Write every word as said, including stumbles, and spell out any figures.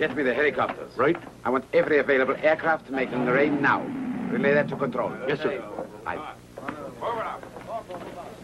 Get me the helicopters. Right. I want every available aircraft to make an array now. Relay that to control. Yes, sir. Aye. Forward up.